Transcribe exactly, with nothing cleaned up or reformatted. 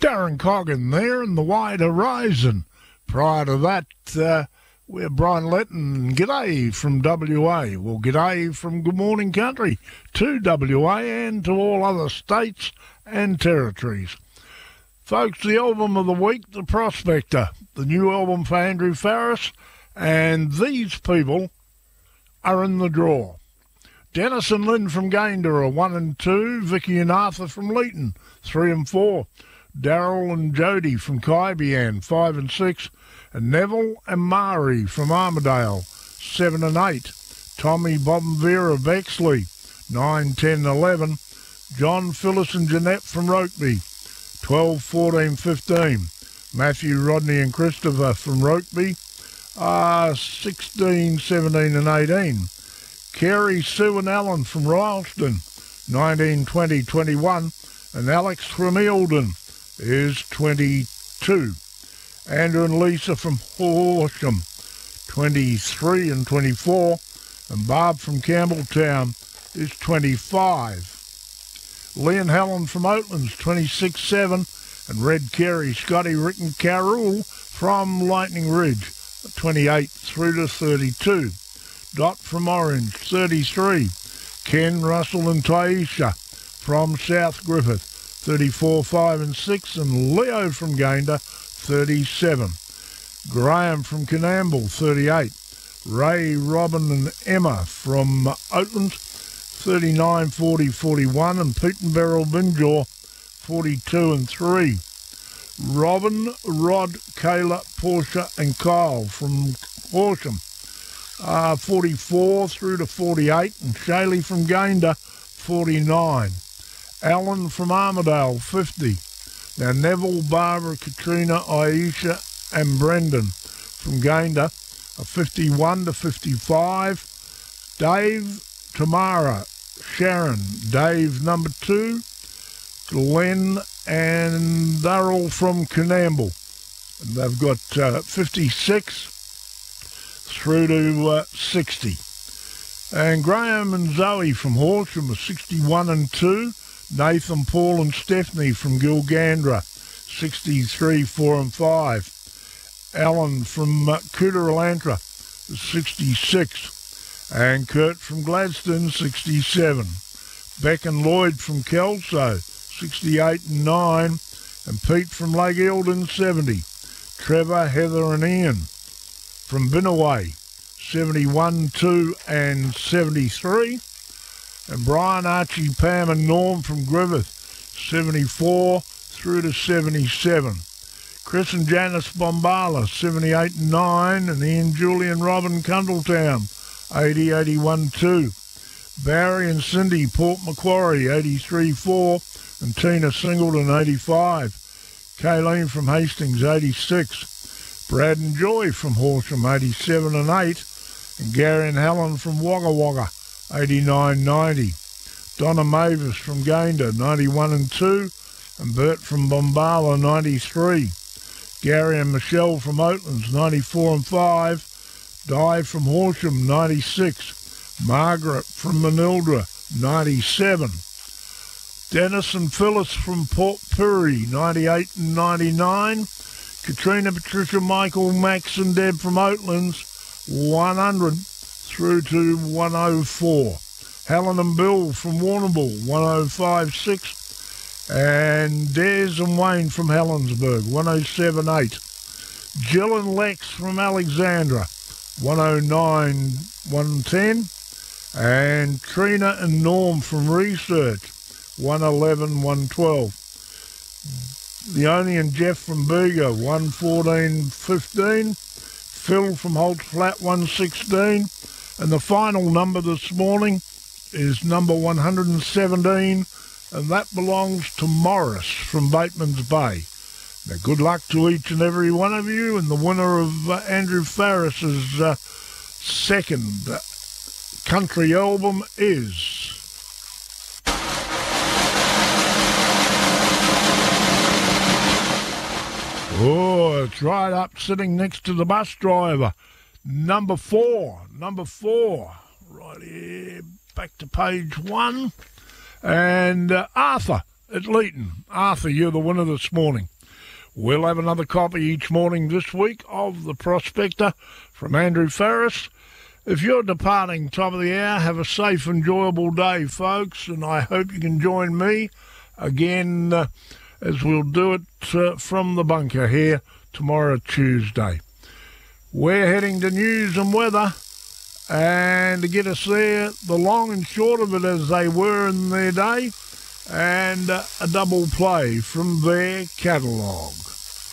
Darren Coggan there in the Wide Horizon. Prior to that, uh, we're Brian Letton. G'day from W A. Well, g'day from Good Morning Country to W A and to all other states and territories. Folks, the album of the week, The Prospector, the new album for Andrew Farriss, and these people are in the draw. Dennis and Lynn from Gayndah are one and two. Vicky and Arthur from Leeton, three and four. Daryl and Jody from Kaibian, five and six. And Neville and Mari from Armidale, seven and eight. Tommy, Bob and Vera of Bexley, nine, ten, eleven. John, Phyllis and Jeanette from Rokeby, twelve, fourteen, fifteen. Matthew, Rodney and Christopher from Rokeby, uh, sixteen, seventeen and eighteen. Kerry, Sue and Alan from Rylstone, nineteen, twenty, twenty-one. And Alex from Eildon is twenty-two. Andrew and Lisa from Horsham, twenty-three and twenty-four. And Barb from Campbelltown is twenty-five. Lee and Helen from Oatlands, twenty-six, seven. And Red Kerry, Scotty, Rick and Carol from Lightning Ridge, twenty-eight through to thirty-two. Dot from Orange, thirty-three. Ken, Russell and Taisha from South Griffith, thirty-four, five and six. And Leo from Gayndah, thirty-seven. Graham from Canamble, thirty-eight. Ray, Robin and Emma from Oatlands, thirty-nine, forty, forty-one. And Pete and Beryl Binjaw, forty-two and three. Robin, Rod, Kayla, Portia and Kyle from Horsham, uh, forty-four through to forty-eight. And Shaylee from Gayndah, forty-nine. Alan from Armidale, fifty. Now Neville, Barbara, Katrina, Aisha and Brendan from Gayndah are fifty-one to fifty-five. Dave, Tamara, Sharon, Dave number two. Glenn, and they're all from Canamble. And they've got uh, fifty-six through to uh, sixty. And Graham and Zoe from Horsham are sixty-one and two. Nathan, Paul and Stephanie from Gilgandra, sixty-three, four and five. Alan from uh, Cooterantra is sixty-six. And Kurt from Gladstone, sixty-seven. Beck and Lloyd from Kelso, sixty-eight and nine. And Pete from Lake Eildon, seventy. Trevor, Heather and Ian from Binnaway, seventy-one, two and seventy-three. And Brian, Archie, Pam and Norm from Griffith, seventy-four through to seventy-seven. Chris and Janice Bombala, seventy-eight and nine. And Ian, Julie and Robin Cundletown, eighty, eighty-one, two. Barry and Cindy, Port Macquarie, eighty-three, four. And Tina Singleton, eighty-five. Kayleen from Hastings, eighty-six. Brad and Joy from Horsham, eighty-seven and eight. And Gary and Helen from Wagga Wagga, eighty-nine, ninety. Donna Mavis from Gayndah, ninety-one and two. And Bert from Bombala, ninety-three. Gary and Michelle from Oatlands, ninety-four and five. Di from Horsham, ninety-six. Margaret from Manildra, ninety-seven. Dennis and Phyllis from Port Pirie, ninety-eight and ninety-nine. Katrina, Patricia, Michael, Max and Deb from Oatlands, one hundred through to one oh four. Helen and Bill from Warrnambool, one oh five, six. And Des and Wayne from Helensburgh, one oh seven, eight. Jill and Lex from Alexandra, one oh nine, one ten. And Trina and Norm from Research, one eleven, one twelve. Leonie and Jeff from Bega, one fourteen, fifteen. Phil from Holt's Flat, one sixteen. And the final number this morning is number one hundred seventeen, and that belongs to Morris from Bateman's Bay. Now, good luck to each and every one of you, and the winner of uh, Andrew Farriss's uh, second uh, country album is... Oh, it's right up, sitting next to the bus driver. Number four, number four. Right here, back to page one. And uh, Arthur at Leeton. Arthur, you're the winner this morning. We'll have another copy each morning this week of The Prospector from Andrew Farris. If you're departing top of the hour, have a safe, enjoyable day, folks, and I hope you can join me again uh, as we'll do it uh, from the bunker here tomorrow, Tuesday. We're heading to news and weather, and to get us there, the long and short of it as they were in their day, and uh, a double play from their catalogue.